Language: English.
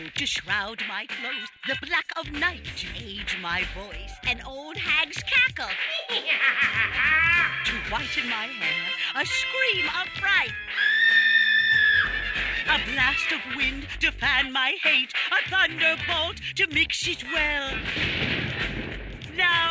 To shroud my clothes, the black of night. To age my voice, an old hag's cackle. To whiten my hair, a scream of fright. A blast of wind to fan my hate, a thunderbolt to mix it well. Now